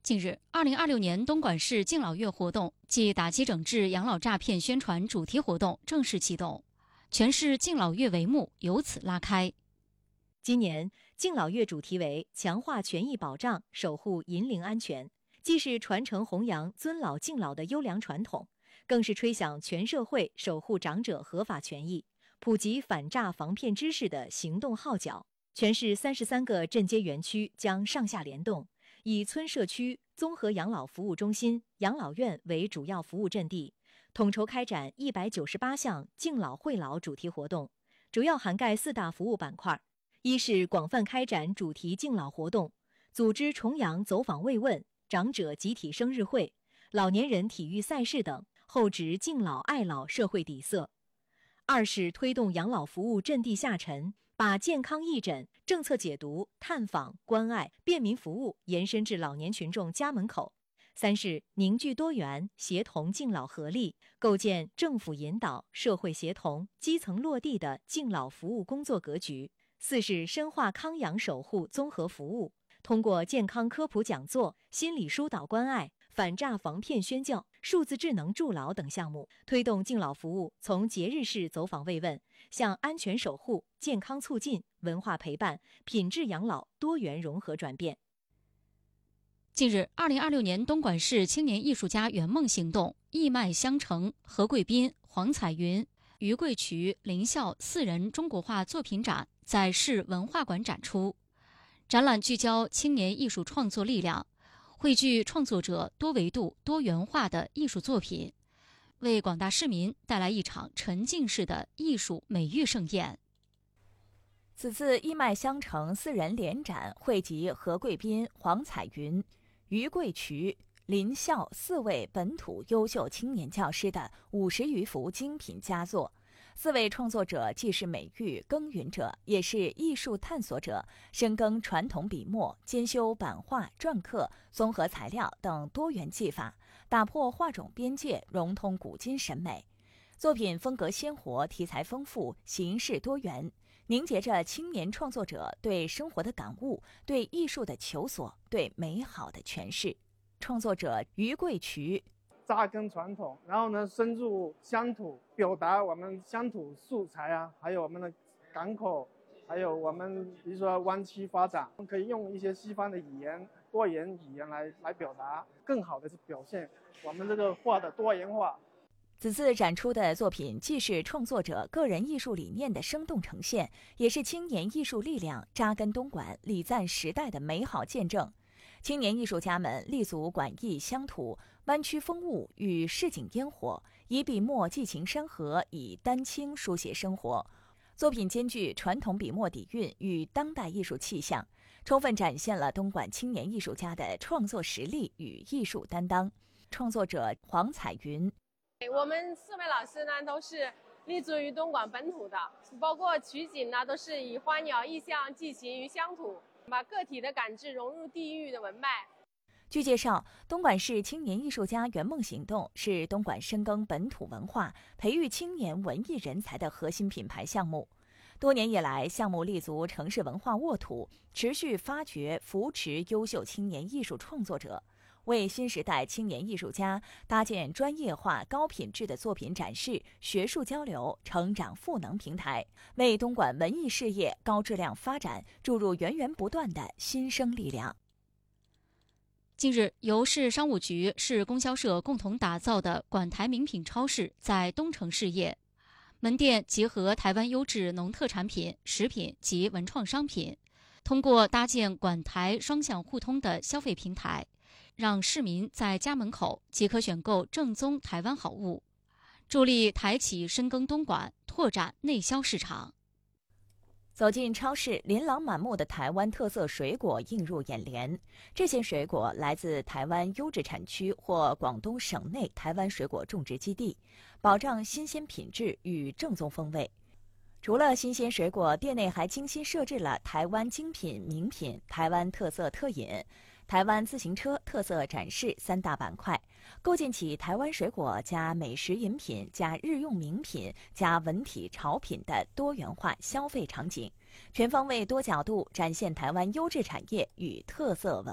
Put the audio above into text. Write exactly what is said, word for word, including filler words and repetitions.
近日，二零二六年东莞市敬老月活动暨打击整治养老诈骗宣传主题活动正式启动，全市敬老月帷幕由此拉开。 今年敬老月主题为强化权益保障，守护银龄安全，既是传承弘扬尊老敬老的优良传统，更是吹响全社会守护长者合法权益、普及反诈防骗知识的行动号角。全市三十三个镇街园区将上下联动，以村社区、综合养老服务中心、养老院为主要服务阵地，统筹开展一百九十八项敬老惠老主题活动，主要涵盖四大服务板块：一是广泛开展主题敬老活动，组织重阳走访慰问、长者集体生日会、老年人体育赛事等，厚植敬老爱老社会底色；二是推动养老服务阵地下沉，把健康义诊、政策解读、探访、关爱、便民服务延伸至老年群众家门口；三是凝聚多元、协同敬老合力，构建政府引导、社会协同、基层落地的敬老服务工作格局；四是深化康养守护综合服务，通过健康科普讲座、心理疏导关爱、反诈防骗宣教、数字智能助老等项目，推动敬老服务从节日式走访慰问向安全守护、健康促进、文化陪伴、品质养老多元融合转变。 近日，二零二六年东莞市青年艺术家圆梦行动义卖香城、何贵斌、黄彩云、于贵渠、林笑四人中国画作品展在市文化馆展出。展览聚焦青年艺术创作力量，汇聚创作者多维度、多元化的艺术作品，为广大市民带来一场沉浸式的艺术美育盛宴。 此次义卖香城四人联展汇集何贵斌、黄彩云、于贵渠、林笑四位本土优秀青年教师的五十余幅精品佳作。四位创作者既是美育耕耘者，也是艺术探索者，深耕传统笔墨，兼修版画、篆刻、综合材料等多元技法，打破画种边界，融通古今审美。作品风格鲜活，题材丰富，形式多元，凝结着青年创作者对生活的感悟，对艺术的求索，对美好的诠释。创作者于贵渠扎根传统，然后呢深入乡土，表达我们乡土素材啊，还有我们的港口，还有我们比如说湾区发展，可以用一些西方的语言、多元语言来来表达，更好的去表现我们这个画的多元化。 此次展出的作品既是创作者个人艺术理念的生动呈现，也是青年艺术力量扎根东莞、礼赞时代的美好见证。青年艺术家们立足莞义乡土、湾区风物与市井烟火，以笔墨寄情山河，以丹青书写生活。作品兼具传统笔墨底蕴与当代艺术气象，充分展现了东莞青年艺术家的创作实力与艺术担当。创作者黄彩云： 我们四位老师呢，都是立足于东莞本土的，包括取景呢，都是以花鸟意象寄情于乡土，把个体的感知融入地域的文脉。 据介绍，东莞市青年艺术家圆梦行动是东莞深耕本土文化、培育青年文艺人才的核心品牌项目。多年以来，项目立足城市文化沃土，持续发掘、扶持优秀青年艺术创作者，为新时代青年艺术家搭建专业化、高品质的作品展示、学术交流、成长赋能平台，为东莞文艺事业高质量发展注入源源不断的新生力量。 近日，由市商务局、市供销社共同打造的莞台名品超市在东城试业，门店结合台湾优质农特产品、食品及文创商品，通过搭建莞台双向互通的消费平台，让市民在家门口即可选购正宗台湾好物，助力台企深耕东莞，拓展内销市场。 走进超市，琳琅满目的台湾特色水果映入眼帘。这些水果来自台湾优质产区或广东省内台湾水果种植基地，保障新鲜品质与正宗风味。除了新鲜水果，店内还精心设置了台湾精品、名品、台湾特色特饮、台湾自行车特色展示三大板块，构建起台湾水果加美食饮品加日用名品加文体潮品的多元化消费场景，全方位多角度展现台湾优质产业与特色文化。